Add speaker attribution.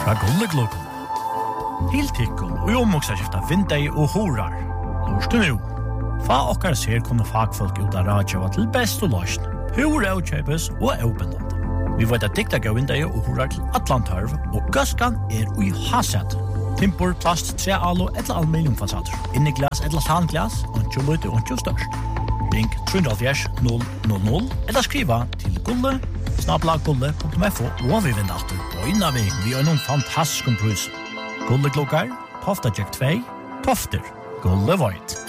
Speaker 1: Fra Gullegluggen. Hiltikkun og omoksa skifta vindei og horar. Lorstu nu. Fa okkar ser kunne fagfolk ut av radjava til best og løsn. Hur avkjøpes og avbindande. Vi vet at dikta gav vindei og horar til Atlantharv, og gøskan ui haset. Timpur, plast, trealo eller aluminiumfasader. Inneglas eller tanglas, og lute og størst. Ring 370 000 eller skriva til gulle@gulle.fo og vi vinner alltid bøyna vi har noen fantastisk pris. Gulleglokkar, Tofta Jack 2, Tofter, Gulle Void.